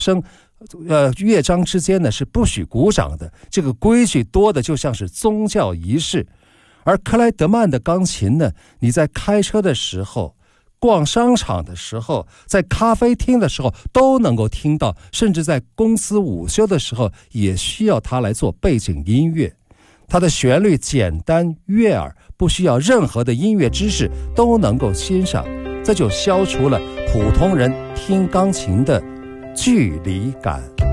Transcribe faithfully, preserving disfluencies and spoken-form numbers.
声呃，乐章之间呢是不许鼓掌的，这个规矩多的就像是宗教仪式。而克莱德曼的钢琴呢，你在开车的时候、逛商场的时候、在咖啡厅的时候都能够听到，甚至在公司午休的时候也需要它来做背景音乐。它的旋律简单悦耳，不需要任何的音乐知识都能够欣赏，这就消除了普通人听钢琴的距离感。